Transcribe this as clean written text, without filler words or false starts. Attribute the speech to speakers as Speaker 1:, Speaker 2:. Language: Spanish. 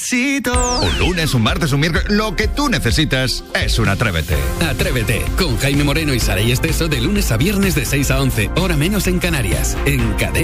Speaker 1: necesito.
Speaker 2: Un lunes, un martes, un miércoles, lo que tú necesitas es un Atrévete.
Speaker 3: Atrévete, con Jaime Moreno y Saray Esteso de lunes a viernes de 6 a 11, hora menos en Canarias, en Cadena.